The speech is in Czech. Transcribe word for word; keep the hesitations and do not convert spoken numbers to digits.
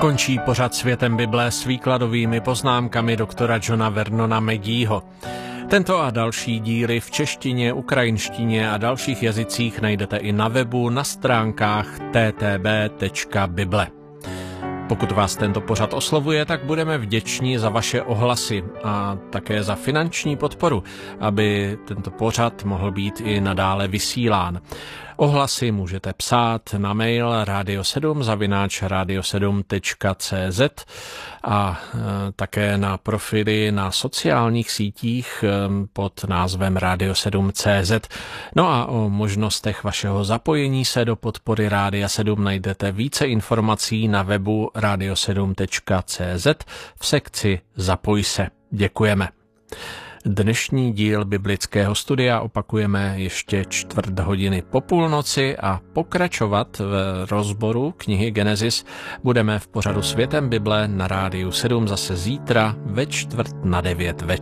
Končí pořad Světem Bible s výkladovými poznámkami doktora Johna Vernona Mageeho. Tento a další díly v češtině, ukrajinštině a dalších jazycích najdete i na webu na stránkách t t b tečka bible. Pokud vás tento pořad oslovuje, tak budeme vděční za vaše ohlasy a také za finanční podporu, aby tento pořad mohl být i nadále vysílán. Ohlasy můžete psát na mail radio sedm zavináč radio sedm tečka cé zet a e, také na profily na sociálních sítích e, pod názvem radio sedm tečka cé zet. No a o možnostech vašeho zapojení se do podpory Rádia sedm najdete více informací na webu radio sedm tečka cé zet v sekci Zapoj se. Děkujeme. Dnešní díl biblického studia opakujeme ještě čtvrt hodiny po půlnoci a pokračovat v rozboru knihy Genesis budeme v pořadu Světem Bible na Rádiu sedm zase zítra ve čtvrt na devět večer.